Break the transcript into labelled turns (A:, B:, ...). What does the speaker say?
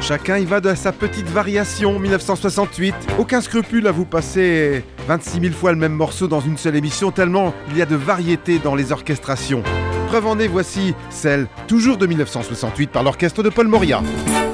A: Chacun y va de sa petite variation, 1968. Aucun scrupule à vous passer 26 000 fois le même morceau dans une seule émission, tellement il y a de variété dans les orchestrations. Preuve en est, voici celle, toujours de 1968, par l'orchestre de Paul Moria.